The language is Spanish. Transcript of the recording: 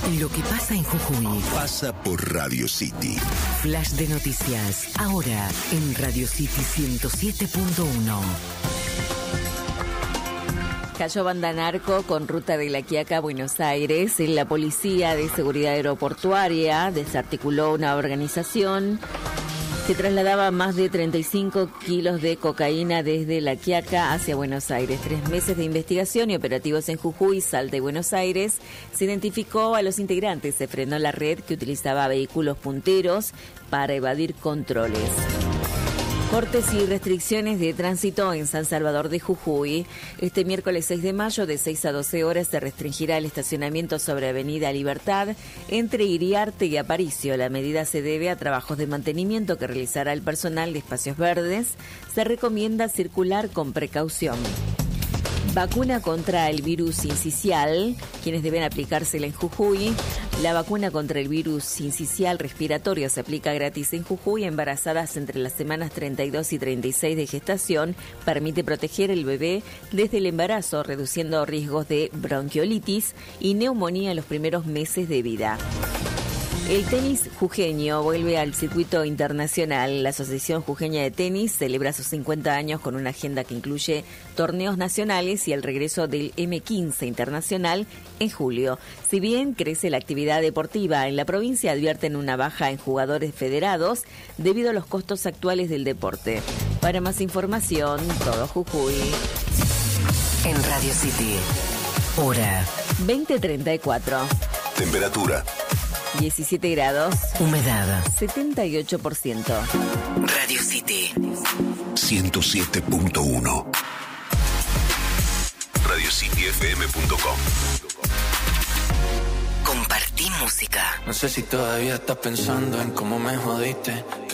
Lo que pasa en Jujuy pasa por Radio City. Flash de noticias, ahora en Radio City 107.1. Cayó banda narco con ruta de La Quiaca a Buenos Aires. La Policía de Seguridad Aeroportuaria desarticuló una organización que trasladaba más de 35 kilos de cocaína desde La Quiaca hacia Buenos Aires. 3 meses de investigación y operativos en Jujuy, Salta y Buenos Aires. Se identificó a los integrantes. Se frenó la red que utilizaba vehículos punteros para evadir controles. Cortes y restricciones de tránsito en San Salvador de Jujuy. Este miércoles 6 de mayo, de 6 a 12 horas, se restringirá el estacionamiento sobre Avenida Libertad entre Iriarte y Aparicio. La medida se debe a trabajos de mantenimiento que realizará el personal de espacios verdes. Se recomienda circular con precaución. Vacuna contra el virus sincicial, quienes deben aplicársela en Jujuy. La vacuna contra el virus sincicial respiratorio se aplica gratis en Jujuy a embarazadas entre las semanas 32 y 36 de gestación. Permite proteger el bebé desde el embarazo, reduciendo riesgos de bronquiolitis y neumonía en los primeros meses de vida. El tenis jujeño vuelve al circuito internacional. La Asociación Jujeña de Tenis celebra sus 50 años con una agenda que incluye torneos nacionales y el regreso del M15 internacional en julio. Si bien crece la actividad deportiva en la provincia, advierten una baja en jugadores federados debido a los costos actuales del deporte. Para más información, todo Jujuy. En Radio City, hora 20:34. Temperatura 17 grados. Humedad 78%. Radio City 107.1. RadioCityFM.com. Compartí música. No sé si todavía estás pensando en cómo me jodiste.